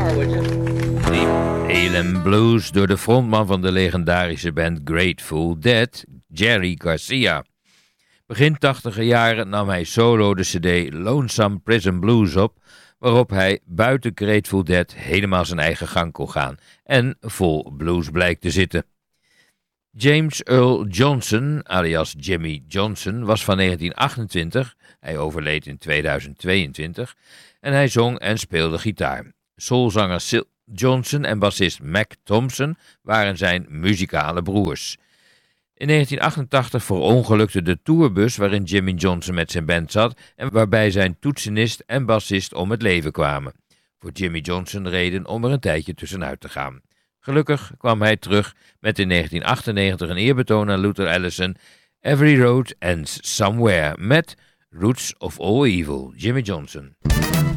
Alien Blues door de frontman van de legendarische band Grateful Dead, Jerry Garcia. Begin 80er jaren nam hij solo de cd Lonesome Prison Blues op, waarop hij buiten Grateful Dead helemaal zijn eigen gang kon gaan en vol blues blijkt te zitten. James Earl Johnson, alias Jimmy Johnson, was van 1928, hij overleed in 2022, en hij zong en speelde gitaar. Soulzanger Sil Johnson en bassist Mac Thompson waren zijn muzikale broers. In 1988 verongelukte de tourbus waarin Jimmy Johnson met zijn band zat en waarbij zijn toetsenist en bassist om het leven kwamen. Voor Jimmy Johnson reden om er een tijdje tussenuit te gaan. Gelukkig kwam hij terug met in 1998 een eerbetoon aan Luther Allison, Every Road Ends Somewhere met Roots of All Evil, Jimmy Johnson.